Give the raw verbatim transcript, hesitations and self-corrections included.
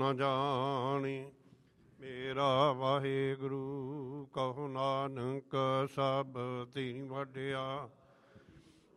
ਨ ਜਾਣੀ। ਮੇਰਾ ਵਾਹਿਗੁਰੂ ਕਹੋ ਨਾਨਕ ਸਭ ਤਿਨ ਵਡਿਆ।